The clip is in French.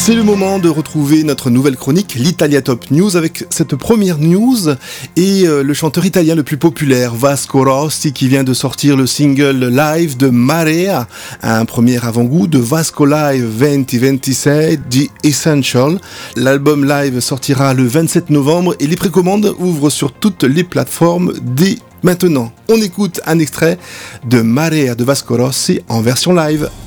C'est le moment de retrouver notre nouvelle chronique, l'Italia Top News, avec cette première news et le chanteur italien le plus populaire, Vasco Rossi, qui vient de sortir le single live de Marea, un premier avant-goût de Vasco Live 2026, The Essential. L'album live sortira le 27 novembre et les précommandes ouvrent sur toutes les plateformes dès maintenant. On écoute un extrait de Marea de Vasco Rossi en version live.